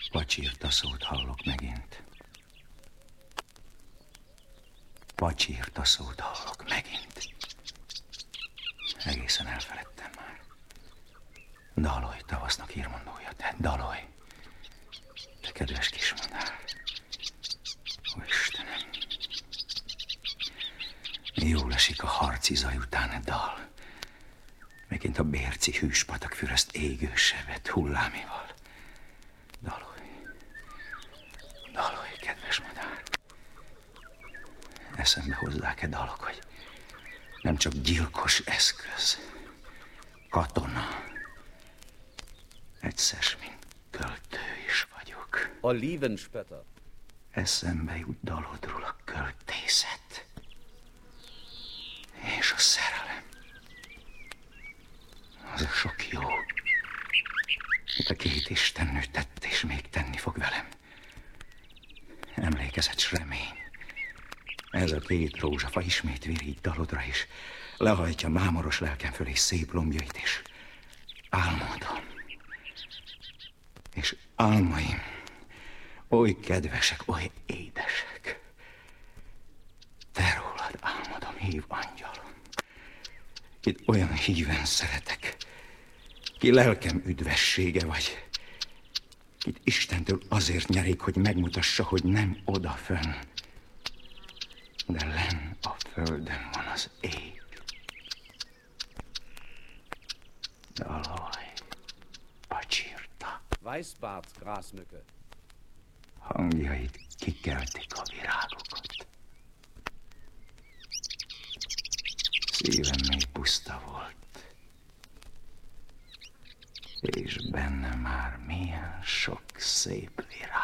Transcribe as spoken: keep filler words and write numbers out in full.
Pacsírta szót hallok megint. Pacsírta szót hallok megint. Egészen elfeledtem már. Dalolj, tavasznak írmondója, te dalolj. Te kedves kismadár. Ó, Istenem. Jól esik a harci zaj után a dal. Megint a bérci hűspatak füreszt égő sebet hullámival. Dalolj. Dalolj, kedves madár. Eszembe hozzák-e dalok, hogy nem csak gyilkos eszköz, katona. Egyszer, mint költő is vagyok. A Liebenspätter. Eszembe jut dalodról a költészet. És a szerelem. Az a sok jó. Itt a két istennő tett, és még tenni fog velem. Emlékezet s remény. Ez a két rózsafa ismét virít dalodra is. Lehajtja mámoros lelkem fölé szép lombjait, és álmodom. És álmaim oly kedvesek, oly édesek. Te rólad álmodom, hív angyalom. Itt olyan híven szeretek, ki lelkem üdvessége vagy, kit Istentől azért nyerik, hogy megmutassa, hogy nem odafönn, de lenn a földön van az ég. Dalolj, Pacsirta. Weißbart, Grasmücke. Hangjait kikeltik a virágokat. Szívem még puszta volt, és benne már milyen sok szép virág.